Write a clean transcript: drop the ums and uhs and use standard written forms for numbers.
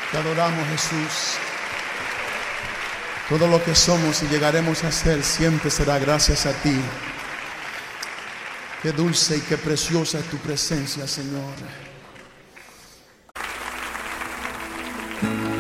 Te adoramos, Jesús. Todo lo que somos y llegaremos a ser siempre será gracias a ti. Qué dulce y qué preciosa es tu presencia, Señor.